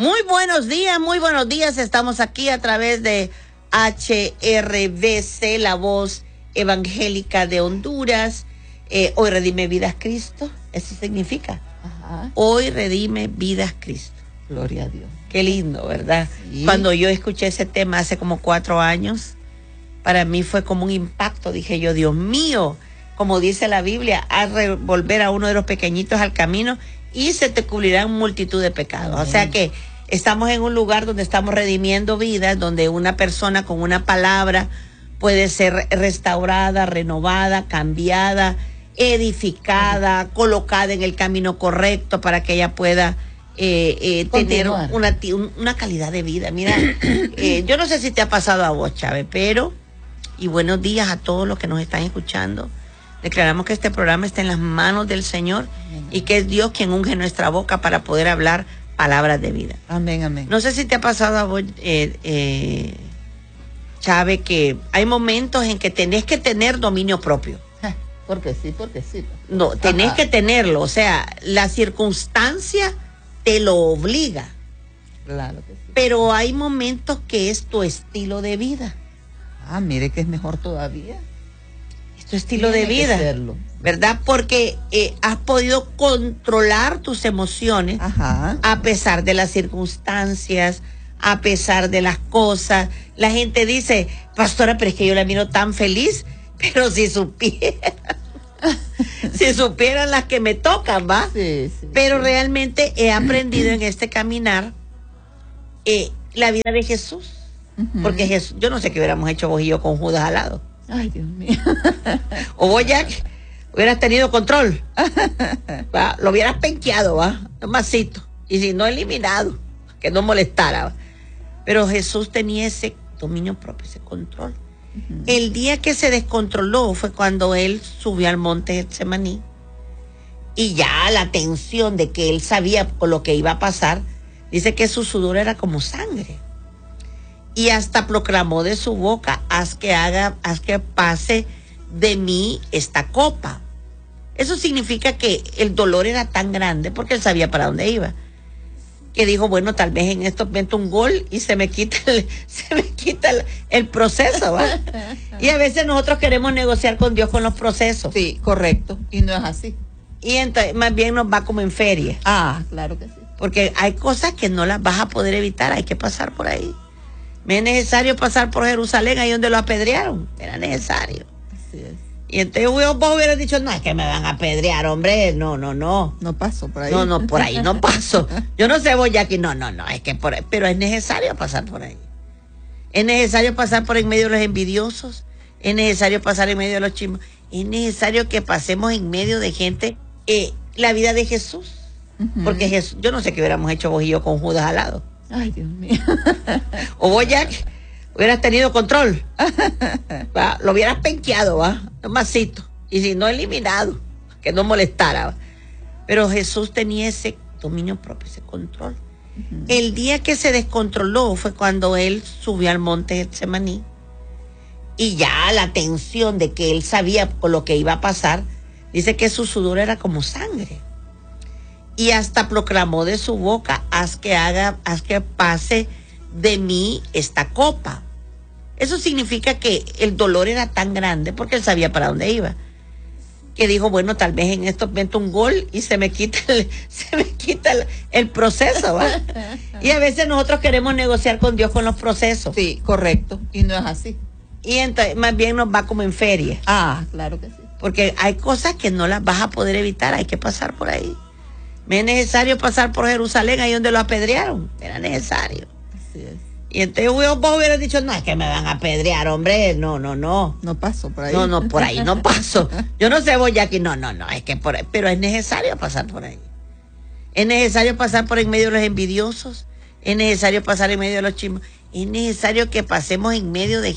Muy buenos días. Estamos aquí a través de HRBC, la voz evangélica de Honduras. Hoy redime vidas Cristo. Eso significa. Ajá. Hoy redime vidas Cristo. Gloria a Dios. Qué lindo, ¿verdad? Sí. Cuando yo escuché ese tema hace como 4 años, para mí fue como un impacto. Dije yo, Dios mío, como dice la Biblia, haz volver a uno de los pequeñitos al camino y se te cubrirán multitud de pecados. Amén. O sea que estamos en un lugar donde estamos redimiendo vidas, donde una persona con una palabra puede ser restaurada, renovada, cambiada, edificada, colocada en el camino correcto para que ella pueda tener una calidad de vida. Mira, yo no sé si te ha pasado a vos, Chávez, pero, y buenos días a todos los que nos están escuchando. Declaramos que este programa está en las manos del Señor y que es Dios quien unge nuestra boca para poder hablar palabras de vida. Amén, amén. No sé si te ha pasado a vos, Chávez, que hay momentos en que tenés que tener dominio propio. Porque sí. No, tenés Ajá. que tenerlo. O sea, la circunstancia te lo obliga. Claro que sí. Pero hay momentos que es tu estilo de vida. Mire que es mejor todavía. Es tu estilo Tiene de vida. que serlo. ¿Verdad? Porque has podido controlar tus emociones. Ajá. A pesar de las circunstancias, a pesar de las cosas. La gente dice, pastora, pero es que yo la miro tan feliz, pero si supieran las que me tocan, ¿va? Sí. Pero realmente he aprendido en este caminar la vida de Jesús. Uh-huh. Porque Jesús, yo no sé qué hubiéramos hecho vos y yo con Judas al lado. Ay, Dios mío. O vos, Jack, hubieras tenido control. ¿Va? Lo hubieras penqueado, ¿va? Un masito. Y si no, eliminado. Que no molestara, ¿va? Pero Jesús tenía ese dominio propio, ese control. Uh-huh. El día que se descontroló fue cuando él subió al monte Getsemaní. Y ya la tensión de que él sabía con lo que iba a pasar, dice que su sudor era como sangre. Y hasta proclamó de su boca, haz que pase de mí esta copa. Eso significa que el dolor era tan grande porque él sabía para dónde iba, que dijo, bueno, tal vez en esto meto un gol y se me quita el proceso, ¿va? Y a veces nosotros queremos negociar con Dios con los procesos. Sí, correcto. Y no es así. Y entonces más bien nos va como en feria. Claro que sí. Porque hay cosas que no las vas a poder evitar, hay que pasar por ahí. Me es necesario pasar por Jerusalén, ahí donde lo apedrearon. Era necesario. Así es. Y entonces vos hubieras dicho, no, es que me van a apedrear, hombre. No. No paso por ahí. No, por ahí no paso. Yo no sé vos, Jackie, no, es que por ahí. Pero es necesario pasar por ahí. Es necesario pasar por en medio de los envidiosos. Es necesario pasar en medio de los chismos. Es necesario que pasemos en medio de gente la vida de Jesús. Uh-huh. Porque Jesús, yo no sé qué hubiéramos hecho vos y yo con Judas al lado. Ay, Dios mío. O vos, Jack, hubieras tenido control. ¿Va? Lo hubieras penqueado, ¿va? Un masito. Y si no, eliminado. Que no molestara, ¿va? Pero Jesús tenía ese dominio propio, ese control. Uh-huh. El día que se descontroló fue cuando él subió al monte Getsemaní. Y ya la tensión de que él sabía con lo que iba a pasar, dice que su sudor era como sangre. Y hasta proclamó de su boca, haz que pase de mí esta copa. Eso significa que el dolor era tan grande porque él sabía para dónde iba, que dijo, bueno, tal vez en esto meto un gol y se me quita el proceso, ¿va? Y a veces nosotros queremos negociar con Dios con los procesos. Sí, correcto. Y no es así. Y entonces más bien nos va como en feria. Claro que sí. Porque hay cosas que no las vas a poder evitar, hay que pasar por ahí. Me es necesario pasar por Jerusalén, ahí donde lo apedrearon. Era necesario. Así es. Y entonces vos hubieras dicho, no, es que me van a apedrear, hombre. No. No paso por ahí. No, por ahí no paso. Yo no sé vos, Jackie, no, es que por ahí. Pero es necesario pasar por ahí. Es necesario pasar por en medio de los envidiosos. Es necesario pasar en medio de los chismos. Es necesario que pasemos en medio de